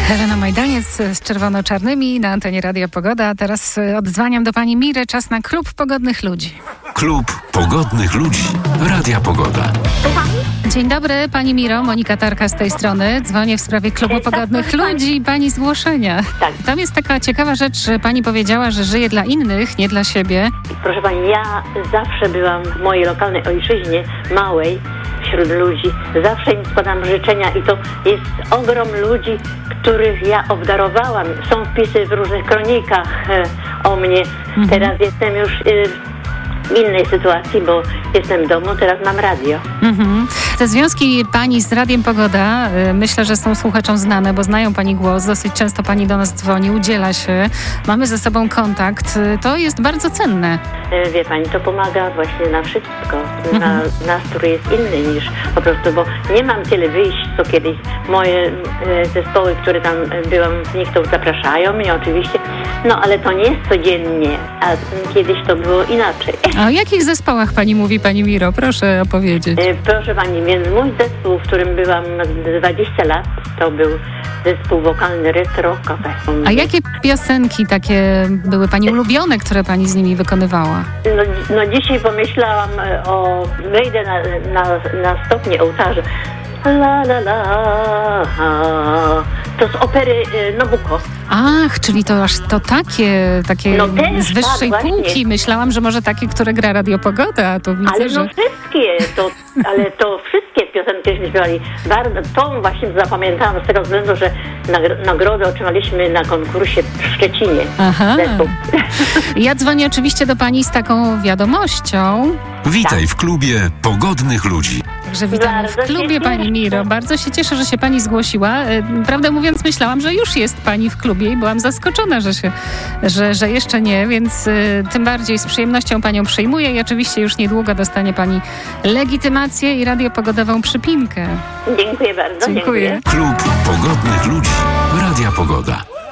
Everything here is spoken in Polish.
Helena Majdaniec z czerwono-czarnymi na antenie Radia Pogoda. A teraz odzwaniam do pani Miry. Czas na Klub Pogodnych Ludzi. Klub Pogodnych Ludzi. Radia Pogoda. Dzień dobry, pani Miro. Monika Tarka z tej strony. Dzwonię w sprawie Klubu Pogodnych Ludzi i pani zgłoszenia. Tak. Tam jest taka ciekawa rzecz, że pani powiedziała, że żyje dla innych, nie dla siebie. Proszę pani, ja zawsze byłam w mojej lokalnej ojczyźnie, małej, wśród ludzi. Zawsze im składam życzenia i to jest ogrom ludzi, których ja obdarowałam. Są wpisy w różnych kronikach o mnie. Teraz jestem już w innej sytuacji, bo jestem w domu, teraz mam radio. Te związki pani z Radiem Pogoda, myślę, że są słuchaczom znane, bo znają pani głos. Dosyć często pani do nas dzwoni, udziela się. Mamy ze sobą kontakt. To jest bardzo cenne. Wie pani, to pomaga właśnie na wszystko. Na nastrój jest inny niż po prostu, bo nie mam tyle wyjść, co kiedyś. Moje zespoły, które tam byłam w nich, to zapraszają mnie oczywiście. No, ale to nie jest codziennie, a kiedyś to było inaczej. A o jakich zespołach pani mówi, pani Miro? Proszę opowiedzieć. Proszę pani, więc mój zespół, w którym byłam 20 lat, to był zespół wokalny Retro Cafe. A jakie piosenki takie były pani ulubione, które z nimi wykonywała? No dzisiaj pomyślałam wejdę na stopnie ołtarza. La la la, to z opery Nabucco. Ach, czyli to aż to takie no też, z wyższej tak, półki. właśnie. Myślałam, że może takie, które gra Radio Pogoda, a to widzę, Ale że... no wszystkie, to wszystkie piosenki śpiewali. To właśnie zapamiętałam z tego względu, że nagrodę otrzymaliśmy na konkursie w Szczecinie. Aha. Zespół. Ja dzwonię oczywiście do pani z taką wiadomością. Witaj w Klubie Pogodnych Ludzi. Także witamy w Bardzo się klubie, pani cieszę. Miro. Bardzo się cieszę, że się pani zgłosiła. Prawdę mówiąc, myślałam, że już jest pani w klubie i byłam zaskoczona, że jeszcze nie, więc tym bardziej z przyjemnością panią przyjmuję i oczywiście już niedługo dostanie pani legitymację i radiopogodową przypinkę. Dziękuję bardzo. Dziękuję. Klub Pogodnych Ludzi. Radia Pogoda.